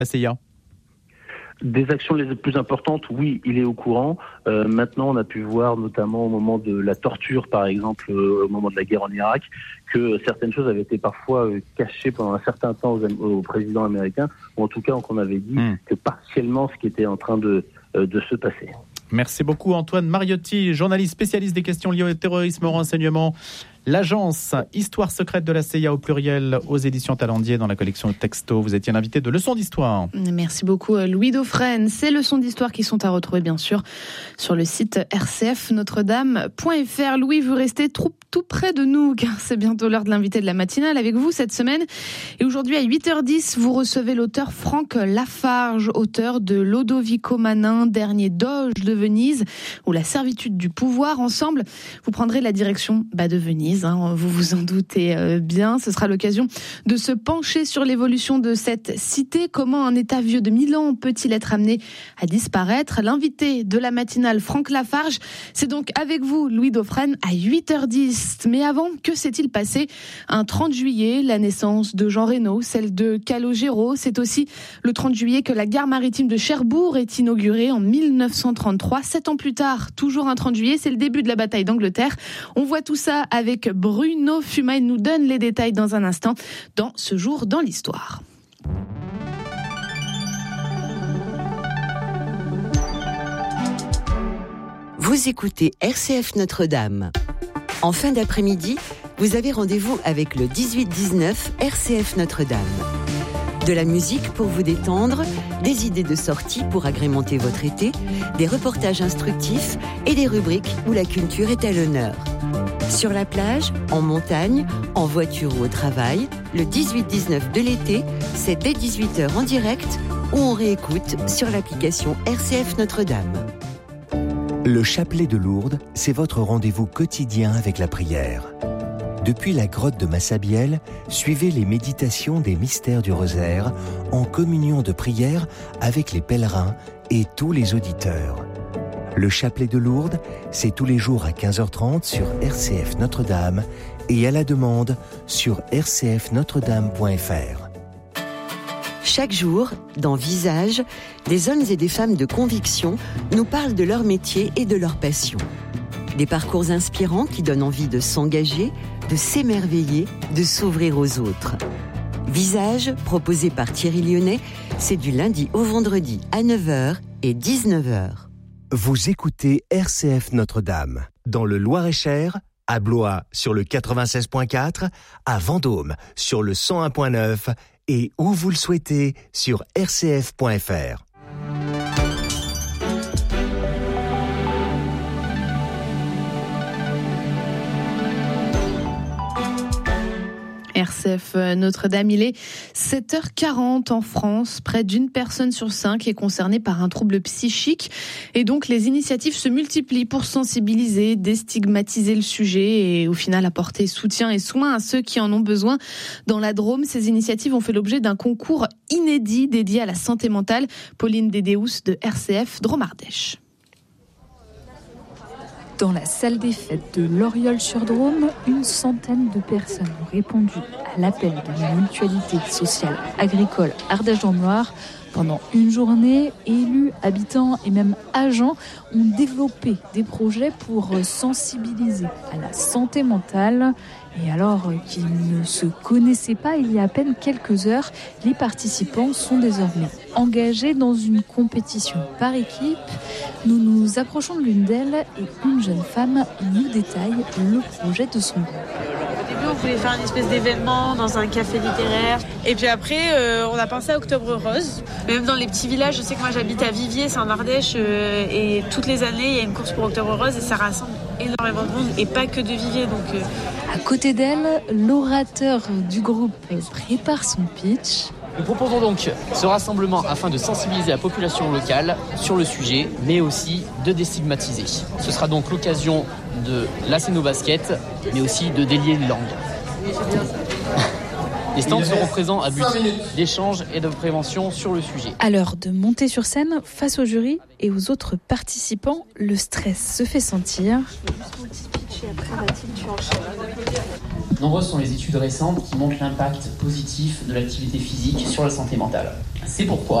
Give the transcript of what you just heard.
la CIA? Des actions les plus importantes, oui, il est au courant. Maintenant, on a pu voir, notamment au moment de la torture, par exemple, au moment de la guerre en Irak, que certaines choses avaient été parfois cachées pendant un certain temps au président américain, ou en tout cas qu'on avait dit que partiellement ce qui était en train de se passer. Merci beaucoup Antoine Mariotti, journaliste spécialiste des questions liées au terrorisme, au renseignement. L'agence Histoire secrète de la CIA au pluriel aux éditions Talendier dans la collection Texto. Vous étiez l'invité de Leçons d'Histoire. Merci beaucoup Louis Dauphren. Ces leçons d'histoire qui sont à retrouver bien sûr sur le site rcfnotredame.fr. Louis, vous restez tout près de nous car c'est bientôt l'heure de l'invité de la matinale avec vous cette semaine. Et aujourd'hui à 8h10, vous recevez l'auteur Franck Lafarge, auteur de Lodovico Manin, dernier doge de Venise ou La servitude du pouvoir. Ensemble, vous prendrez la direction de Venise. Vous vous en doutez bien, ce sera l'occasion de se pencher sur l'évolution de cette cité. Comment un État vieux de 1000 ans peut-il être amené à disparaître? L'invité de la matinale, Franck Lafarge, c'est donc avec vous, Louis Dauphren, à 8h10. Mais avant, que s'est-il passé un 30 juillet, la naissance de Jean Reynaud, celle de Calogero. C'est aussi le 30 juillet que la gare maritime de Cherbourg est inaugurée en 1933. 7 ans plus tard, toujours un 30 juillet, c'est le début de la bataille d'Angleterre. On voit tout ça avec Bruno Fuma. Il nous donne les détails dans un instant dans Ce jour dans l'histoire. Vous écoutez RCF Notre-Dame. En fin d'après-midi, vous avez rendez-vous avec le 18-19 RCF Notre-Dame. De la musique pour vous détendre, des idées de sortie pour agrémenter votre été, des reportages instructifs et des rubriques où la culture est à l'honneur. Sur la plage, en montagne, en voiture ou au travail, le 18-19 de l'été, c'est dès 18h en direct ou on réécoute sur l'application RCF Notre-Dame. Le chapelet de Lourdes, c'est votre rendez-vous quotidien avec la prière. Depuis la grotte de Massabielle, suivez les méditations des mystères du rosaire en communion de prière avec les pèlerins et tous les auditeurs. Le chapelet de Lourdes, c'est tous les jours à 15h30 sur RCF Notre-Dame et à la demande sur rcfnotredame.fr. Chaque jour, dans Visage, des hommes et des femmes de conviction nous parlent de leur métier et de leur passion. Des parcours inspirants qui donnent envie de s'engager, de s'émerveiller, de s'ouvrir aux autres. Visage, proposé par Thierry Lyonnais, c'est du lundi au vendredi à 9h et 19h. Vous écoutez RCF Notre-Dame, dans le Loir-et-Cher, à Blois sur le 96.4, à Vendôme sur le 101.9 et où vous le souhaitez sur rcf.fr. RCF Notre-Dame, il est 7h40 en France. Près d'une personne sur 5 est concernée par un trouble psychique. Et donc, les initiatives se multiplient pour sensibiliser, déstigmatiser le sujet et au final apporter soutien et soin à ceux qui en ont besoin. Dans la Drôme, ces initiatives ont fait l'objet d'un concours inédit dédié à la santé mentale. Pauline Dédéus de RCF Drôme-Ardèche. Dans la salle des fêtes de Loriol-sur-Drôme, une centaine de personnes ont répondu à l'appel de la mutualité sociale agricole Ardèche-dans-le-Noir. Pendant une journée, élus, habitants et même agents ont développé des projets pour sensibiliser à la santé mentale. Et alors qu'ils ne se connaissaient pas il y a à peine quelques heures, les participants sont désormais engagés dans une compétition par équipe. Nous nous approchons de l'une d'elles et une jeune femme nous détaille le projet de son groupe. Au début, on voulait faire une espèce d'événement dans un café littéraire. Et puis après, on a pensé à Octobre Rose. Même dans les petits villages, je sais que moi j'habite à Viviers, c'est en Ardèche. Et toutes les années, il y a une course pour Octobre Rose et ça rassemble énormément de monde. Et pas que de Viviers. Donc, À côté d'elle, l'orateur du groupe prépare son pitch. Nous proposons donc ce rassemblement afin de sensibiliser la population locale sur le sujet, mais aussi de déstigmatiser. Ce sera donc l'occasion de lasser nos baskets, mais aussi de délier les langues. Les stands seront présents à but d'échange et de prévention sur le sujet. À l'heure de monter sur scène, face au jury et aux autres participants, le stress se fait sentir. Nombreuses sont les études récentes qui montrent l'impact positif de l'activité physique sur la santé mentale. C'est pourquoi